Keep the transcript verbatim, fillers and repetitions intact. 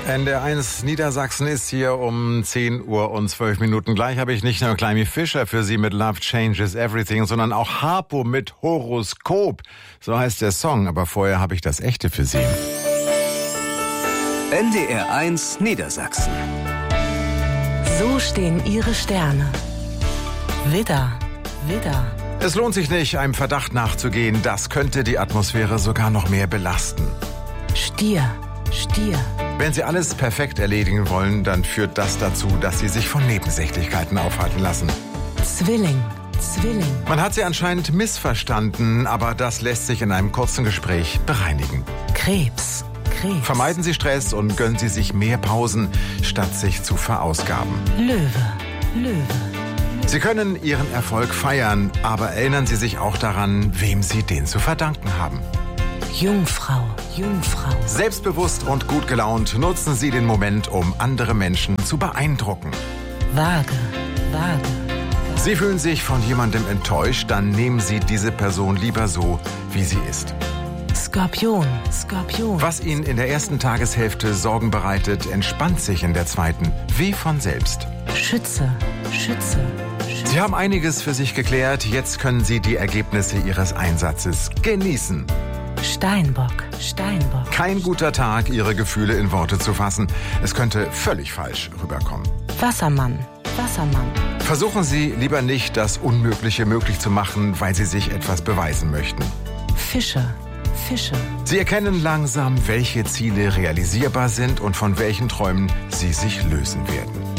N D R eins Niedersachsen ist hier um zehn Uhr und zwölf Minuten. Gleich habe ich nicht nur Climie Fischer für Sie mit Love Changes Everything, sondern auch Harpo mit Horoskop. So heißt der Song, aber vorher habe ich das Echte für Sie. N D R eins Niedersachsen. So stehen Ihre Sterne. Widder, Widder. Es lohnt sich nicht, einem Verdacht nachzugehen. Das könnte die Atmosphäre sogar noch mehr belasten. Stier, Stier. Wenn Sie alles perfekt erledigen wollen, dann führt das dazu, dass Sie sich von Nebensächlichkeiten aufhalten lassen. Zwilling, Zwilling. Man hat Sie anscheinend missverstanden, aber das lässt sich in einem kurzen Gespräch bereinigen. Krebs, Krebs. Vermeiden Sie Stress und gönnen Sie sich mehr Pausen, statt sich zu verausgaben. Löwe, Löwe. Sie können Ihren Erfolg feiern, aber erinnern Sie sich auch daran, wem Sie den zu verdanken haben. Jungfrau, Jungfrau. Selbstbewusst und gut gelaunt nutzen Sie den Moment, um andere Menschen zu beeindrucken. Waage, Waage. Sie fühlen sich von jemandem enttäuscht, dann nehmen Sie diese Person lieber so, wie sie ist. Skorpion, Skorpion. Was Ihnen in der ersten Tageshälfte Sorgen bereitet, entspannt sich in der zweiten, wie von selbst. Schütze, Schütze. Schütze. Sie haben einiges für sich geklärt, jetzt können Sie die Ergebnisse Ihres Einsatzes genießen. Steinbock, Steinbock. Kein guter Tag, Ihre Gefühle in Worte zu fassen. Es könnte völlig falsch rüberkommen. Wassermann, Wassermann. Versuchen Sie lieber nicht, das Unmögliche möglich zu machen, weil Sie sich etwas beweisen möchten. Fische, Fische. Sie erkennen langsam, welche Ziele realisierbar sind und von welchen Träumen Sie sich lösen werden.